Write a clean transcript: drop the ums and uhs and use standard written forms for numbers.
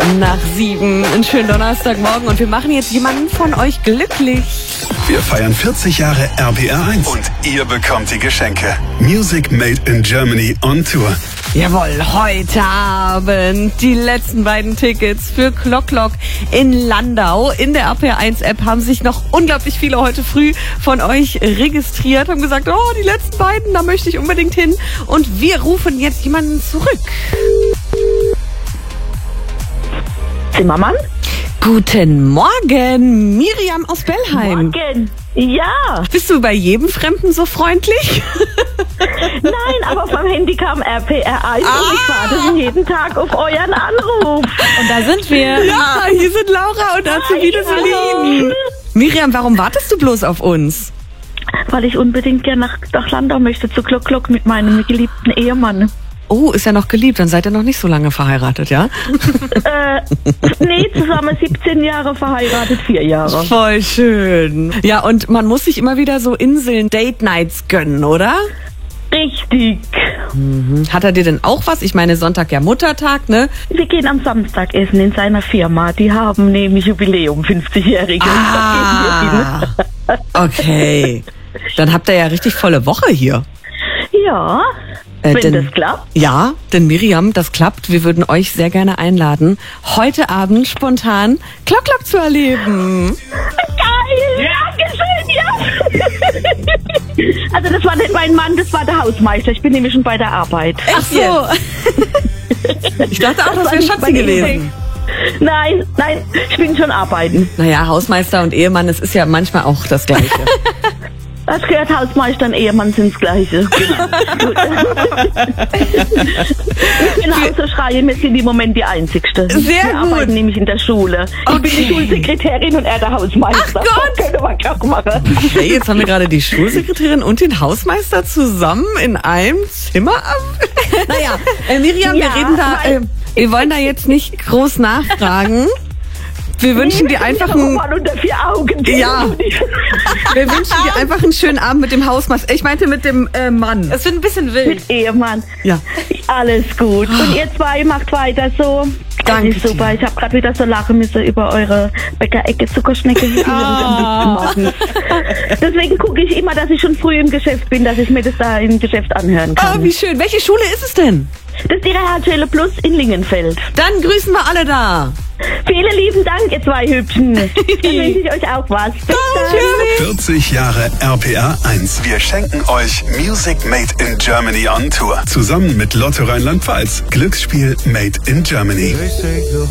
nach 7. Einen schönen Donnerstagmorgen und wir machen jetzt jemanden von euch glücklich. Wir feiern 40 Jahre RPR1 und ihr bekommt die Geschenke. Music Made in Germany on Tour. Jawohl, heute Abend die letzten beiden Tickets für Klock Klock in Landau. In der RPR1-App haben sich noch unglaublich viele heute früh von euch registriert, haben gesagt, oh, die letzten beiden, da möchte ich unbedingt hin. Und wir rufen jetzt jemanden zurück. Zimmermann? Guten Morgen, Miriam aus Bellheim. Morgen. Ja. Bist du bei jedem Fremden so freundlich? Nein, aber vom Handy kam RPR1 und ich warte jeden Tag auf euren Anruf. Und da sind wir. Ja, hier sind Laura und Azubine Celine. Miriam, warum wartest du bloß auf uns? Weil ich unbedingt gerne nach Landau möchte, zu Klock Klock mit meinem geliebten Ehemann. Oh, ist ja noch geliebt, dann seid ihr noch nicht so lange verheiratet, ja? Nee, zusammen 17 Jahre verheiratet, 4 Jahre. Voll schön. Ja, und man muss sich immer wieder so Inseln, Date-Nights gönnen, oder? Richtig. Hat er dir denn auch was? Ich meine, Sonntag ja Muttertag, ne? Wir gehen am Samstag essen in seiner Firma. Die haben nämlich Jubiläum, 50-Jähriges. Ah, okay. Dann habt ihr ja richtig volle Woche hier. Ja, wenn das klappt. Ja, denn Miriam, das klappt. Wir würden euch sehr gerne einladen, heute Abend spontan Klock Klock zu erleben. Geil! Dankeschön, ja! Also das war nicht mein Mann, das war der Hausmeister. Ich bin nämlich schon bei der Arbeit. Ach so. Ich dachte auch, das wäre Schatzi gewesen. Nein, ich bin schon arbeiten. Naja, Hausmeister und Ehemann, es ist ja manchmal auch das Gleiche. Das gehört Hausmeister und Ehemann sind das Gleiche. Genau. Ich bin Hausschreie, wir sind im Moment die Einzigste. Sehr wir gut. arbeiten nämlich in der Schule. Ich bin die Schulsekretärin und er der Hausmeister. Ach Gott! Das können wir auch machen. Hey, jetzt haben wir gerade die Schulsekretärin und den Hausmeister zusammen in einem Zimmer. Naja, Miriam, Ja, wir reden da, wir wollen da jetzt nicht groß nachfragen. Wir wünschen dir einfach einen, Mann unter 4 Augen. Ja. Wir wünschen dir einfach einen schönen Abend mit dem Hausmeister. Ich meinte mit dem Mann. Es wird ein bisschen wild. Mit Ehemann. Ja. Alles gut. Und ihr zwei macht weiter so. Danke Das ist super. dir. Ich habe gerade wieder so lachen müssen über eure Bäckerecke Zuckerschnecke. Deswegen gucke ich immer, dass ich schon früh im Geschäft bin, dass ich mir das da im Geschäft anhören kann. Oh, wie schön. Welche Schule ist es denn? Das ist die Realschule Plus in Lingenfeld. Dann grüßen wir alle da. Vielen lieben Dank, ihr zwei Hübschen. Dann wünsche ich euch auch was. Bis dann. 40 Jahre RPR1. Wir schenken euch Music Made in Germany on Tour. Zusammen mit Lotto Rheinland-Pfalz. Glücksspiel Made in Germany.